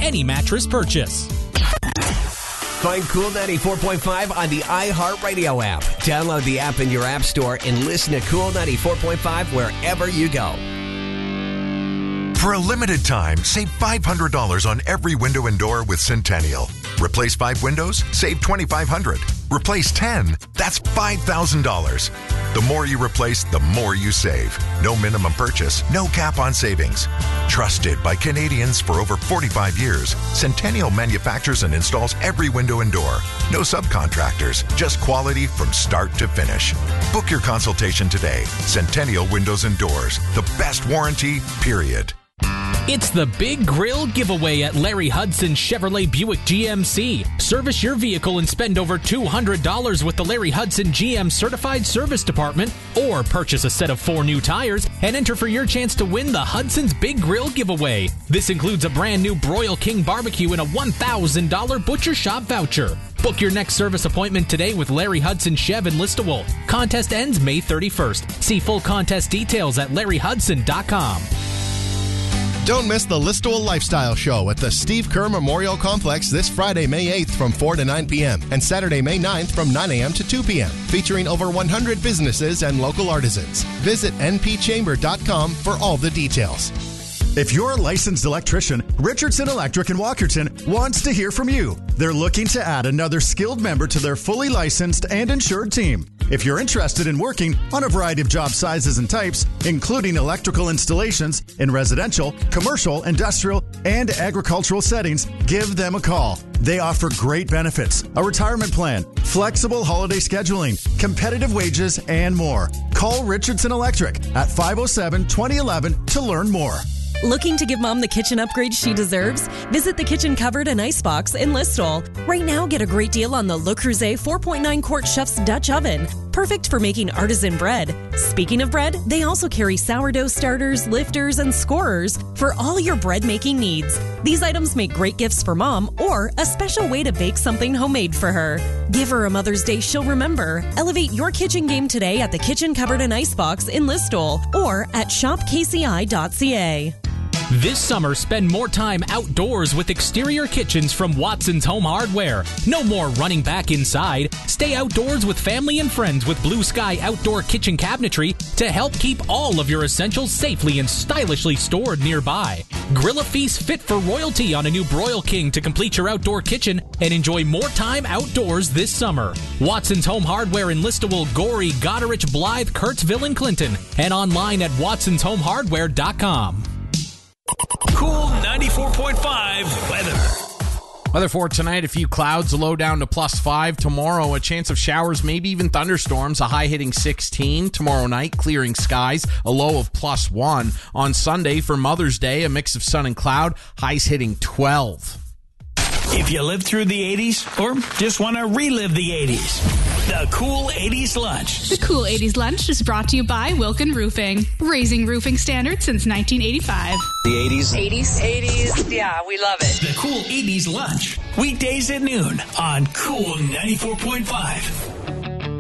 any mattress purchase. Find Cool 94.5 on the iHeartRadio app. Download the app in your app store and listen to Cool 94.5 wherever you go. For a limited time, save $500 on every window and door with Centennial. Replace 5 windows, save $2,500. Replace 10, that's $5,000. The more you replace, the more you save. No minimum purchase, no cap on savings. Trusted by Canadians for over 45 years, Centennial manufactures and installs every window and door. No subcontractors, just quality from start to finish. Book your consultation today. Centennial Windows and Doors, the best warranty, period. It's the Big Grill Giveaway at Larry Hudson Chevrolet Buick GMC. Service your vehicle and spend over $200 with the Larry Hudson GM Certified Service Department, or purchase a set of 4 new tires and enter for your chance to win the Hudson's Big Grill Giveaway. This includes a brand new Broil King barbecue and a $1,000 Butcher Shop voucher. Book your next service appointment today with Larry Hudson Chev in Listowel. Contest ends May 31st. See full contest details at larryhudson.com. Don't miss the Listowel Lifestyle Show at the Steve Kerr Memorial Complex this Friday, May 8th from 4 to 9 p.m. and Saturday, May 9th from 9 a.m. to 2 p.m. featuring over 100 businesses and local artisans. Visit npchamber.com for all the details. If you're a licensed electrician, Richardson Electric in Walkerton wants to hear from you. They're looking to add another skilled member to their fully licensed and insured team. If you're interested in working on a variety of job sizes and types, including electrical installations in residential, commercial, industrial, and agricultural settings, give them a call. They offer great benefits, a retirement plan, flexible holiday scheduling, competitive wages, and more. Call Richardson Electric at 507-2011 to learn more. Looking to give Mom the kitchen upgrade she deserves? Visit the Kitchen Cupboard and Icebox in Listowel. Right now, get a great deal on the Le Creuset 4.9 quart Chef's Dutch Oven. Perfect for making artisan bread. Speaking of bread, they also carry sourdough starters, lifters, and scorers for all your bread making needs. These items make great gifts for Mom or a special way to bake something homemade for her. Give her a Mother's Day she'll remember. Elevate your kitchen game today at the Kitchen Cupboard and Icebox in Listowel or at shopkci.ca. This summer, spend more time outdoors with exterior kitchens from Watson's Home Hardware. No more running back inside. Stay outdoors with family and friends with Blue Sky Outdoor Kitchen Cabinetry to help keep all of your essentials safely and stylishly stored nearby. Grill a feast fit for royalty on a new Broil King to complete your outdoor kitchen and enjoy more time outdoors this summer. Watson's Home Hardware in Listowel, Gorey, Goderich, Blythe, Kurtzville, and Clinton, and online at watsonshomehardware.com. Cool 94.5 weather. Weather for tonight, a few clouds, a low down to +5. Tomorrow, a chance of showers, maybe even thunderstorms, a high hitting 16. Tomorrow night, clearing skies, a low of +1. On Sunday, for Mother's Day, a mix of sun and cloud, highs hitting 12. If you lived through the 80s or just want to relive the 80s, the Cool 80s Lunch. The Cool 80s Lunch is brought to you by Wilkin Roofing, raising roofing standards since 1985. The 80s. 80s. Yeah, we love it. The Cool 80s Lunch. Weekdays at noon on Cool 94.5.